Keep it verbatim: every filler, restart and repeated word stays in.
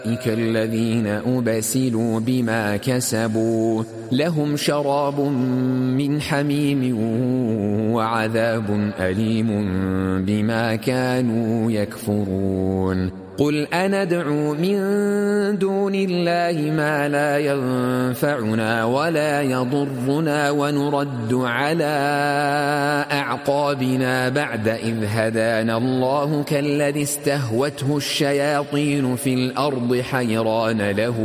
أولئك الذين أبسلوا بما كسبوا لهم شراب من حميم وعذاب أليم بما كانوا يكفرون قل أندعو من دون الله ما لا ينفعنا ولا يضرنا ونرد على أعقابنا بعد إذ هدانا الله كالذي استهوته الشياطين في الأرض حيران له